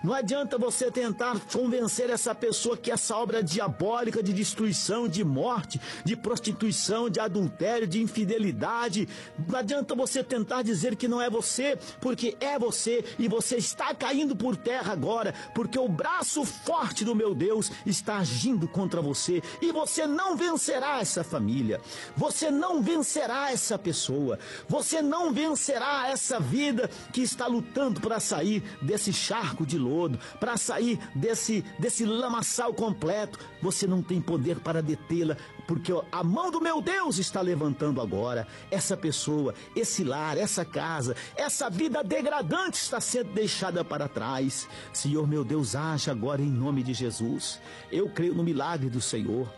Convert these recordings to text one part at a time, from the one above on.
Não adianta você tentar convencer essa pessoa que essa obra diabólica de destruição, de morte, de prostituição, de adultério, de infidelidade, não adianta você tentar dizer que não é você, porque é você, e você está caindo por terra agora, porque o braço forte do meu Deus está agindo contra você, e você não vencerá essa família, você não vencerá essa pessoa, você não vencerá essa vida que está lutando para sair desse charco de lodo, para sair desse lamaçal completo. Você não tem poder para detê-la, porque a mão do meu Deus está levantando agora. Essa pessoa, esse lar, essa casa, essa vida degradante está sendo deixada para trás. Senhor meu Deus, age agora em nome de Jesus. Eu creio no milagre do Senhor.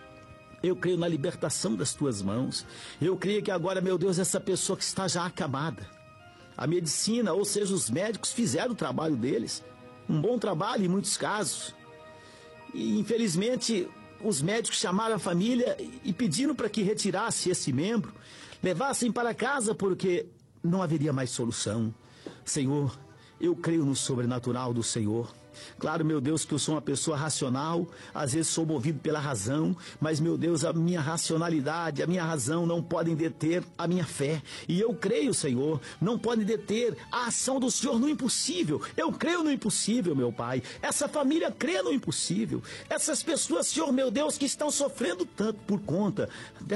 Eu creio na libertação das tuas mãos. Eu creio que agora, meu Deus, essa pessoa que está já acamada, a medicina, ou seja, os médicos fizeram o trabalho deles, um bom trabalho em muitos casos, e infelizmente os médicos chamaram a família e pediram para que retirasse esse membro, levassem para casa, porque não haveria mais solução. Senhor, eu creio no sobrenatural do Senhor. Claro, meu Deus, que eu sou uma pessoa racional, às vezes sou movido pela razão, mas, meu Deus, a minha racionalidade, a minha razão não podem deter a minha fé. E eu creio, Senhor, não podem deter a ação do Senhor no impossível. Eu creio no impossível, meu Pai. Essa família crê no impossível. Essas pessoas, Senhor, meu Deus, que estão sofrendo tanto por conta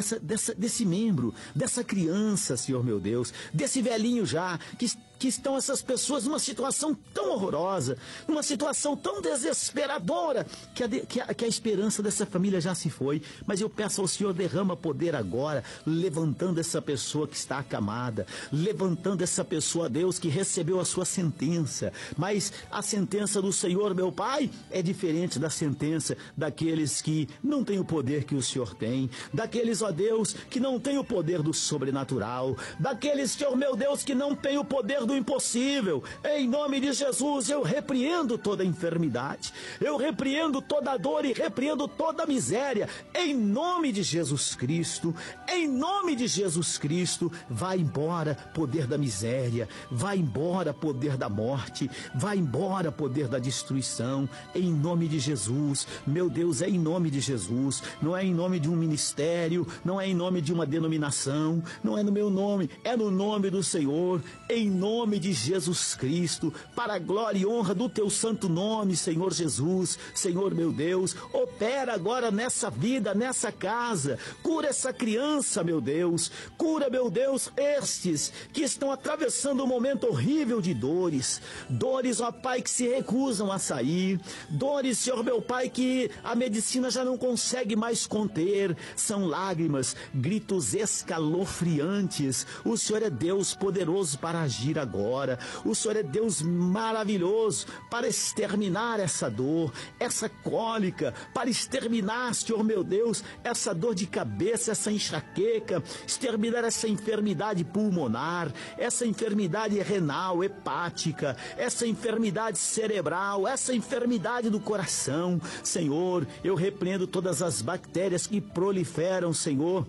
desse membro, dessa criança, Senhor, meu Deus, desse velhinho já, que estão essas pessoas numa situação tão horrorosa, numa situação tão desesperadora, que a esperança dessa família já se foi. Mas eu peço ao Senhor, derrama poder agora, levantando essa pessoa que está acamada, levantando essa pessoa, Deus, que recebeu a sua sentença. Mas a sentença do Senhor, meu Pai, é diferente da sentença daqueles que não têm o poder que o Senhor tem, daqueles, ó Deus, que não têm o poder do sobrenatural, daqueles, Senhor, meu Deus, que não têm o poder do impossível. Em nome de Jesus, eu repreendo toda enfermidade, eu repreendo toda dor e repreendo toda miséria, em nome de Jesus Cristo. Em nome de Jesus Cristo, vai embora poder da miséria, vai embora poder da morte, vai embora poder da destruição, em nome de Jesus. Meu Deus, é em nome de Jesus, não é em nome de um ministério, não é em nome de uma denominação, não é no meu nome, é no nome do Senhor, em nome de Jesus Cristo, para a glória e honra do teu santo nome, Senhor Jesus. Senhor meu Deus, opera agora nessa vida, nessa casa, cura essa criança, meu Deus, cura, meu Deus, estes que estão atravessando um momento horrível de dores, ó Pai, que se recusam a sair, dores, Senhor meu Pai, que a medicina já não consegue mais conter, são lágrimas, gritos escalofriantes. O Senhor é Deus poderoso para agir agora, o Senhor é Deus maravilhoso para exterminar essa dor, essa cólica, para exterminar, Senhor meu Deus, essa dor de cabeça, essa enxaqueca, exterminar essa enfermidade pulmonar, essa enfermidade renal, hepática, essa enfermidade cerebral, essa enfermidade do coração. Senhor, eu repreendo todas as bactérias que proliferam, Senhor,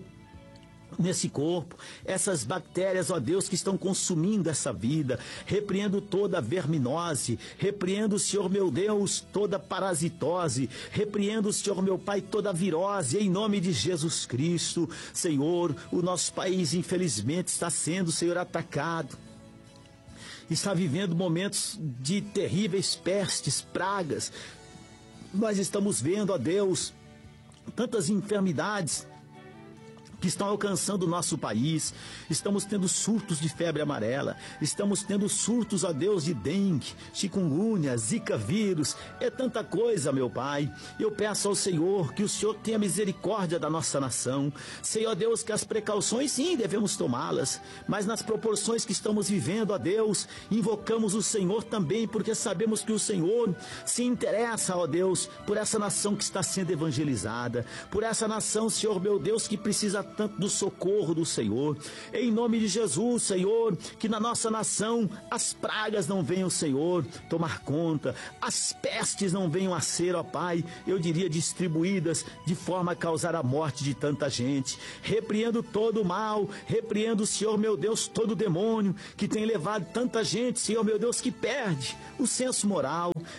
nesse corpo, essas bactérias, ó Deus, que estão consumindo essa vida. Repreendo toda a verminose, repreendo, Senhor meu Deus, toda a parasitose, repreendo, Senhor meu Pai, toda a virose, em nome de Jesus Cristo. Senhor, o nosso país, infelizmente, está sendo, Senhor, atacado, está vivendo momentos de terríveis pestes, pragas. Nós estamos vendo, ó Deus, tantas enfermidades que estão alcançando o nosso país. Estamos tendo surtos de febre amarela, estamos tendo surtos, ó Deus, de dengue, chikungunya, zika vírus, é tanta coisa, meu Pai. Eu peço ao Senhor que o Senhor tenha misericórdia da nossa nação. Sei, ó Deus, que as precauções sim devemos tomá-las, mas nas proporções que estamos vivendo, ó Deus, invocamos o Senhor também, porque sabemos que o Senhor se interessa, ó Deus, por essa nação que está sendo evangelizada, por essa nação, Senhor meu Deus, que precisa tanto do socorro do Senhor. Em nome de Jesus, Senhor, que na nossa nação as pragas não venham, Senhor, tomar conta, as pestes não venham a ser, ó Pai, eu diria distribuídas de forma a causar a morte de tanta gente. Repreendo todo o mal, repreendo, Senhor meu Deus, todo o demônio que tem levado tanta gente, Senhor meu Deus, que perde o senso moral,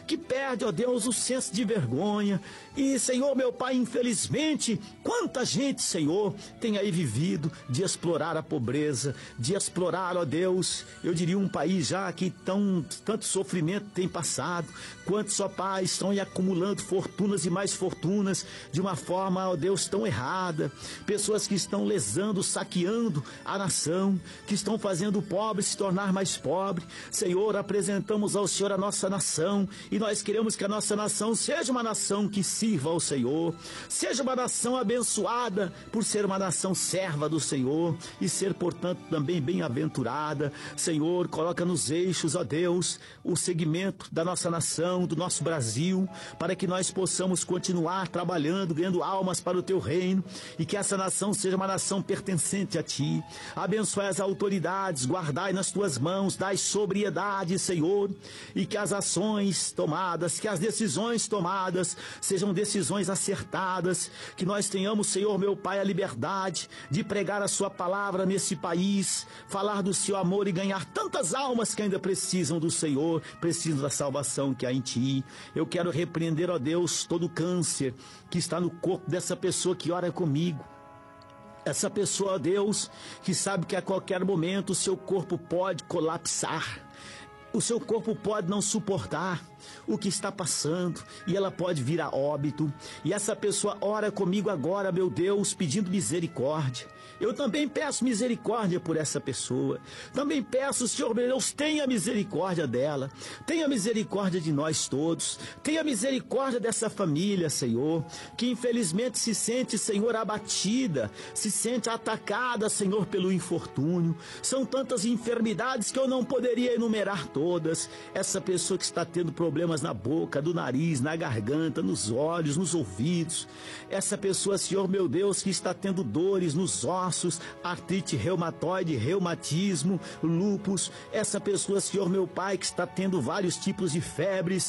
que perde, ó Deus, o senso de vergonha. E, Senhor, meu Pai, infelizmente, quanta gente, Senhor, tem aí vivido de explorar a pobreza, de explorar, ó Deus, eu diria um país já que tanto sofrimento tem passado, quantos, ó Pai, estão aí acumulando fortunas e mais fortunas de uma forma, ó Deus, tão errada. Pessoas que estão lesando, saqueando a nação, que estão fazendo o pobre se tornar mais pobre. Senhor, apresentamos ao Senhor a nossa nação e nós queremos que a nossa nação seja uma nação que sirva ao Senhor, seja uma nação abençoada por ser uma nação serva do Senhor e ser, portanto, também bem-aventurada. Senhor, coloca nos eixos, ó Deus, o segmento da nossa nação, do nosso Brasil, para que nós possamos continuar trabalhando, ganhando almas para o Teu reino e que essa nação seja uma nação pertencente a Ti. Abençoai as autoridades, guardai nas Tuas mãos, dai sobriedade, Senhor, e que as ações tomadas, que as decisões tomadas sejam decisões acertadas, que nós tenhamos, Senhor, meu Pai, a liberdade de pregar a Sua palavra nesse país, falar do Seu amor e ganhar tantas almas que ainda precisam do Senhor, precisam da salvação que há em Ti. Eu quero repreender, ó Deus, todo o câncer que está no corpo dessa pessoa que ora comigo. Essa pessoa, ó Deus, que sabe que a qualquer momento o seu corpo pode colapsar. O seu corpo pode não suportar o que está passando e ela pode vir a óbito. E essa pessoa ora comigo agora, meu Deus, pedindo misericórdia. Eu também peço misericórdia por essa pessoa. Também peço, Senhor, meu Deus, tenha misericórdia dela. Tenha misericórdia de nós todos. Tenha misericórdia dessa família, Senhor, que infelizmente se sente, Senhor, abatida, se sente atacada, Senhor, pelo infortúnio. São tantas enfermidades que eu não poderia enumerar todas. Essa pessoa que está tendo problemas na boca, do nariz, na garganta, nos olhos, nos ouvidos. Essa pessoa, Senhor, meu Deus, que está tendo dores nos ossos, artrite reumatoide, reumatismo, lúpus. Essa pessoa, Senhor, meu Pai, que está tendo vários tipos de febres.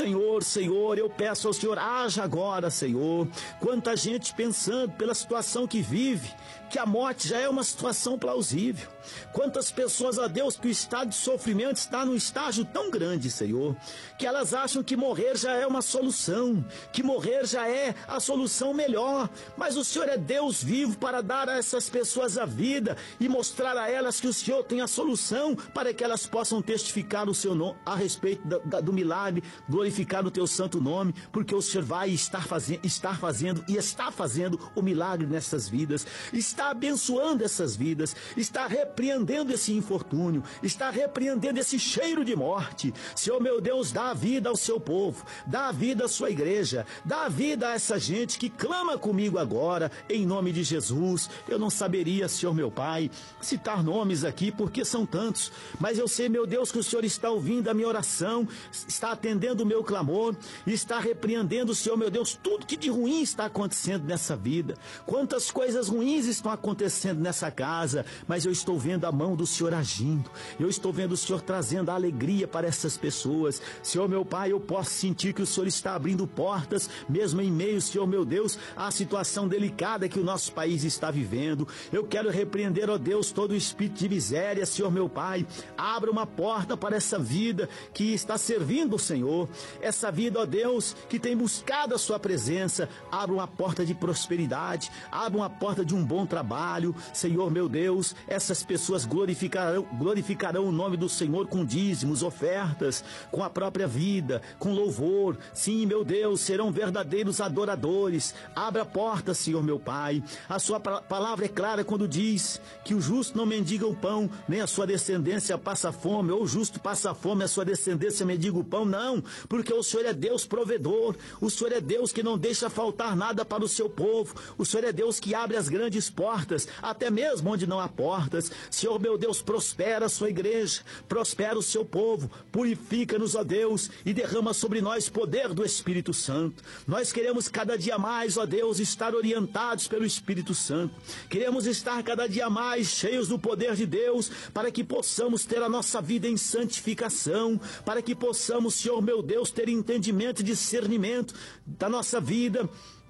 Senhor, eu peço ao Senhor, haja agora, Senhor. Quanta gente pensando pela situação que vive, que a morte já é uma situação plausível. Quantas pessoas, ó Deus, que o estado de sofrimento está num estágio tão grande, Senhor, que elas acham que morrer já é uma solução, que morrer já é a solução melhor. Mas o Senhor é Deus vivo para dar a essas pessoas a vida e mostrar a elas que o Senhor tem a solução para que elas possam testificar o seu nome a respeito do milagre, glorificar o teu santo nome, porque o Senhor vai estar fazendo e está fazendo o milagre nessas vidas, está abençoando essas vidas, está repreendendo esse infortúnio, está repreendendo esse cheiro de morte. Senhor, meu Deus, dá vida ao seu povo, dá vida à sua igreja, dá vida a essa gente que clama comigo agora, em nome de Jesus. Eu não saberia, Senhor, meu Pai, citar nomes aqui, porque são tantos, mas eu sei, meu Deus, que o Senhor está ouvindo a minha oração, está atendendo o meu clamor, está repreendendo, Senhor, meu Deus, tudo que de ruim está acontecendo nessa vida. Quantas coisas ruins estão acontecendo nessa casa, mas eu estou vendo a mão do Senhor agindo, eu estou vendo o Senhor trazendo a alegria para essas pessoas. Senhor, meu Pai, eu posso sentir que o Senhor está abrindo portas, mesmo em meio, Senhor, meu Deus, à situação delicada que o nosso país está vivendo. Eu quero repreender, ó Deus, todo o espírito de miséria, Senhor, meu Pai. Abra uma porta para essa vida que está servindo o Senhor, essa vida, ó Deus, que tem buscado a sua presença. Abra uma porta de prosperidade, abra uma porta de um bom trabalho, Senhor, meu Deus. Essas pessoas glorificarão o nome do Senhor com dízimos, ofertas, com a própria vida, com louvor. Sim, meu Deus, serão verdadeiros adoradores. Abra a porta, Senhor, meu Pai. A sua palavra é clara quando diz que o justo não mendiga o pão, nem a sua descendência passa fome, ou o justo passa fome, a sua descendência mendiga o pão. Não, porque o Senhor é Deus provedor, o Senhor é Deus que não deixa faltar nada para o seu povo, o Senhor é Deus que abre as grandes portas, até mesmo onde não há portas. Senhor, meu Deus, prospera a sua igreja, prospera o seu povo, purifica-nos, ó Deus, e derrama sobre nós poder do Espírito Santo. Nós queremos cada dia mais, ó Deus, estar orientados pelo Espírito Santo. Queremos estar cada dia mais cheios do poder de Deus, para que possamos ter a nossa vida em santificação, para que possamos, Senhor, meu Deus, ter entendimento e discernimento da nossa vida,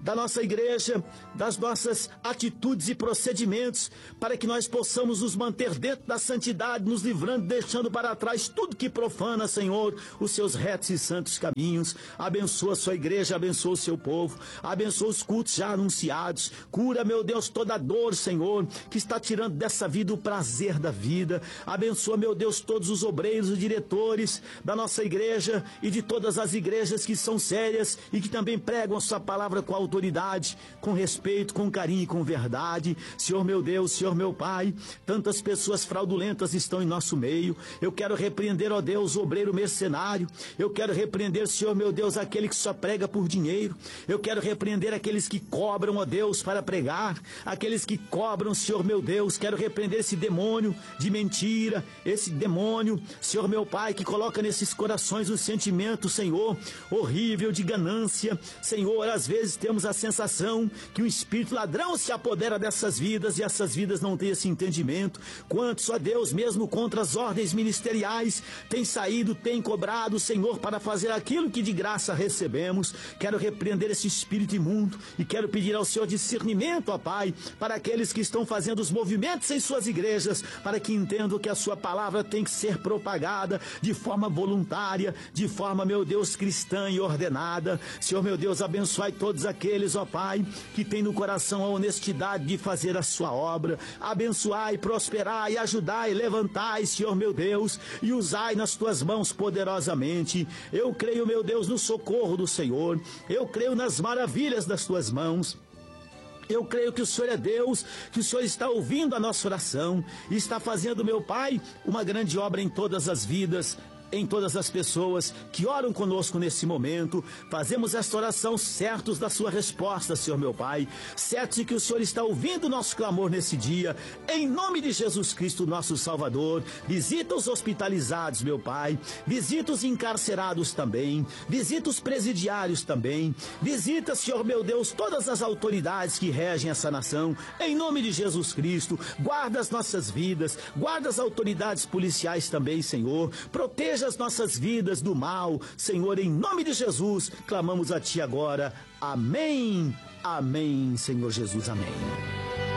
da nossa igreja, das nossas atitudes e procedimentos, para que nós possamos nos manter dentro da santidade, nos livrando, deixando para trás tudo que profana, Senhor, os seus retos e santos caminhos. Abençoa a sua igreja, abençoa o seu povo, abençoa os cultos já anunciados. Cura, meu Deus, toda dor, Senhor, que está tirando dessa vida o prazer da vida. Abençoa, meu Deus, todos os obreiros e diretores da nossa igreja e de todas as igrejas que são sérias e que também pregam a sua palavra com autoridade, com respeito, com carinho e com verdade. Senhor meu Deus, Senhor meu Pai, tantas pessoas fraudulentas estão em nosso meio. Eu quero repreender, ó Deus, o obreiro mercenário. Eu quero repreender, Senhor meu Deus, aquele que só prega por dinheiro. Eu quero repreender aqueles que cobram, ó Deus, para pregar, aqueles que cobram, Senhor meu Deus. Quero repreender esse demônio de mentira, esse demônio, Senhor meu Pai, que coloca nesses corações um sentimento, Senhor, horrível de ganância. Senhor, às vezes temos a sensação que um espírito ladrão se apodera dessas vidas e essas vidas não têm esse entendimento. Quantos, ó Deus, mesmo contra as ordens ministeriais, têm saído, têm cobrado, Senhor, para fazer aquilo que de graça recebemos. Quero repreender esse espírito imundo e quero pedir ao Senhor discernimento, ó Pai, para aqueles que estão fazendo os movimentos em suas igrejas, para que entendam que a sua palavra tem que ser propagada de forma voluntária, de forma, meu Deus, cristã e ordenada. Senhor, meu Deus, abençoai todos aqueles, ó Pai, que têm no coração a honestidade de fazer a sua obra. Abençoai, prosperai, ajudai, levantai, Senhor, meu Deus, e usai nas tuas mãos poderosamente. Eu creio, meu Deus, no socorro do Senhor. Eu creio nas maravilhas das tuas mãos. Eu creio que o Senhor é Deus, que o Senhor está ouvindo a nossa oração e está fazendo, meu Pai, uma grande obra em todas as vidas, em todas as pessoas que oram conosco nesse momento. Fazemos esta oração certos da sua resposta, Senhor meu Pai, certos de que o Senhor está ouvindo o nosso clamor nesse dia, em nome de Jesus Cristo, nosso Salvador. Visita os hospitalizados, meu Pai, visita os encarcerados também, visita os presidiários também, visita, Senhor meu Deus, todas as autoridades que regem essa nação, em nome de Jesus Cristo. Guarda as nossas vidas, guarda as autoridades policiais também, Senhor, proteja as nossas vidas do mal, Senhor, em nome de Jesus, clamamos a Ti agora. Amém, amém, Senhor Jesus, amém.